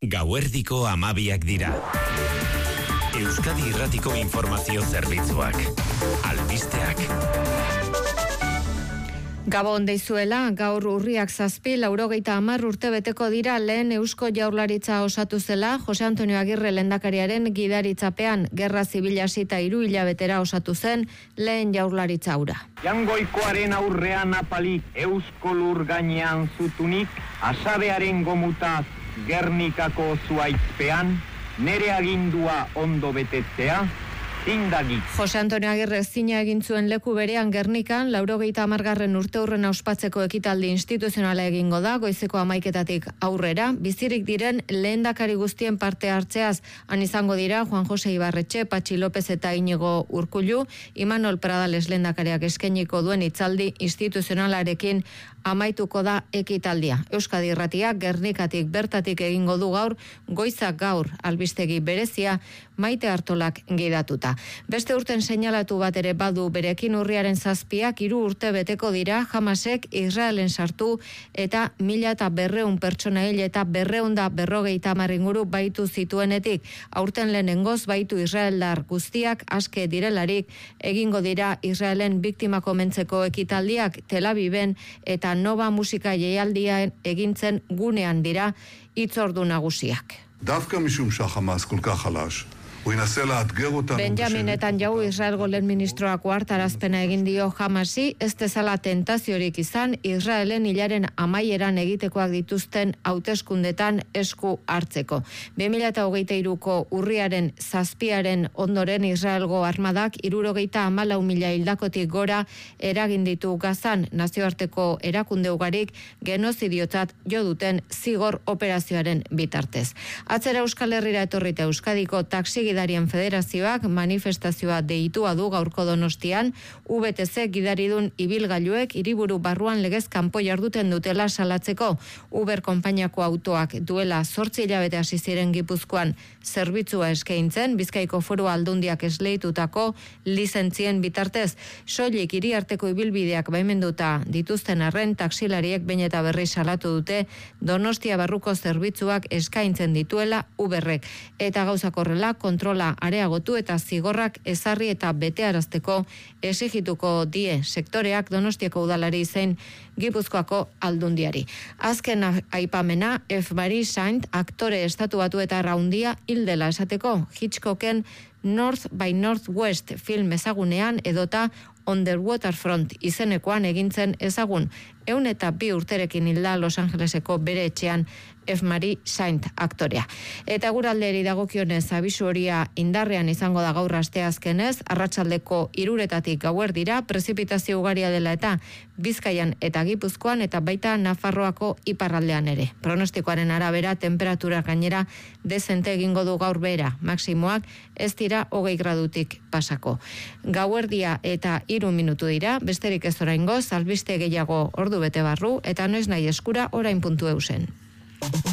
Gauerdiko 12 dira. Euskadi Irratiko informazio zerbitzuak. Albisteak. Gabon deizuela, gaur urriak 7, 90 urte beteko dira lehen Eusko Jaurlaritza osatu zela, Jose Antonio Agirre lehendakariaren gidaritzapean gerra zibila hasita 3 hilabetera osatu zen lehen Jaurlaritza hura. Jangoikoaren aurrean apalik Eusko lur gainean zutunik, asabearen gomutaz Gernikako zuaitzpean, nere agindua ondo betetzea, zindagi. Jose Antonio Agirre zina egin zuen leku berean Gernikan, 90. urteurrena ospatzeko ekitaldi instituzionala egingo da, goizeko 11:00 aurrera, bizirik diren lehendakari guztien parte hartzeaz, han izango dira Juan Jose Ibarretxe, Patxi López eta Iñigo Urkullu, Imanol Pradales lehendakariak eskainiko duen hitzaldi instituzionalarekin amaituko da ekitaldia. Euskadi Irratiak Gernikatik bertatik egingo du gaur, goizak gaur albistegi berezia, Maite Artolak gidatuta. Beste urten seinalatu bat ere badu berekin urriaren 7, 3 urte beteko dira, Hamasek Israelen sartu eta 1200 pertsona hil eta 250 inguru baitu zituenetik. Aurten lehenengoz baitu israeldar guztiak aske direlarik egingo dira Israelen biktima komentzeko ekitaldiak Tel Aviven eta Nova musika jaialdia egintzen gunean dira hitzordu nagusiak. דווקא משום שהחמאס כל כך חלש, הוא ינסה לאתגר אותנו. Benjamin Netanyahu Israelgo lehen ministroak ohartarazpena egin dio Hamasi, ez dezala tentaziorik izan Israelen hilaren amaieran egitekoak dituzten hauteskundetan esku hartzeko. 2023ko urriaren 7 ondoren Israelgo armadak 74.000 hildakotik gora eragin ditu Gazan, nazioarteko erakunde ugarik genozidiotzat jo duten zigor operazioaren bitartez. Atzera Euskal Herrira etorrita Euskadiko taxi Gidarien Federazioak manifestazioa deitua du gaurko Donostian, UBTC gidaridun ibilgailuek hiriburu barruan legez kanpo jarduten dutela salatzeko. Uber konpainiako autoak duela 8 hilabete hasi ziren Gipuzkoan zerbitzua eskaintzen, Bizkaiko Foru Aldundiak esleitutako lizentzien bitartez, soilik hiriarteko ibilbideak baimenduta dituzten arren taksilariek behin eta berri salatu dute Donostia barruko zerbitzuak eskaintzen dituela Uberrek. Eta gauzak horrela kontrola areagotu eta zigorrak ezarri eta betearazteko esigituko die sektoreak Donostiako udalari zein Gipuzkoako Aldundiari. Azken aipamena, F. Mary Saint, aktore estatuatu eta raundia hildela esateko, Hitchcocken North by Northwest film ezagunean edota On the Waterfront izenekoan egintzen ezagun, 102 urterekin hilda Los Angeleseko bere etxean F. Mary Saint aktorea. Eta guralderi dagokionez abisu horia indarrean izango da gaur asteazkenez, arratsaldeko 3:00 gauerdira, prezipitazio ugaria dela eta Bizkaian eta Gipuzkoan eta baita Nafarroako iparraldean ere. Pronostikoaren arabera temperatura gainera dezente egingo du gaur bera, maksimoak ez dira 20 gradutik pasako. Gauerdia eta 3 minutu dira, besterik ez oraingoz, albiste gehiago ordu bete barru, eta noiz nahi eskura orain.eusen.